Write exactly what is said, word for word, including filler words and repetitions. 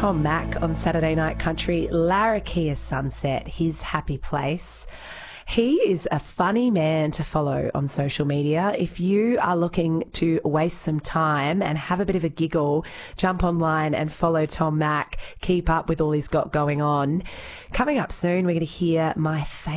Tom Mack on Saturday Night Country, Larrakia Sunset, his happy place. He is a funny man to follow on social media. If you are looking to waste some time and have a bit of a giggle, jump online and follow Tom Mack. Keep up with all he's got going on. Coming up soon, we're going to hear my favourite